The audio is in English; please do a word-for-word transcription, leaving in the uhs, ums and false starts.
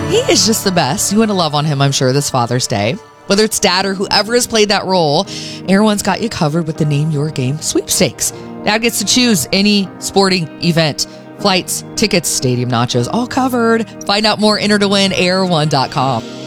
He is just the best. You want to love on him, I'm sure, this Father's Day. Whether it's dad or whoever has played that role, Air One's got you covered with the Name Your Game sweepstakes. Dad gets to choose any sporting event. Flights, tickets, stadium nachos, all covered. Find out more, enter to win, air one dot com.